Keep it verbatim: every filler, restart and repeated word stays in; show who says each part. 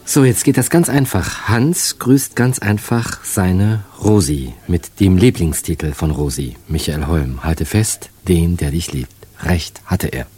Speaker 1: So, jetzt geht das ganz einfach. Hans grüßt ganz einfach seine Rosi mit dem Lieblingstitel von Rosi. Michael Holm, halte fest, den, der dich liebt. Recht hatte er.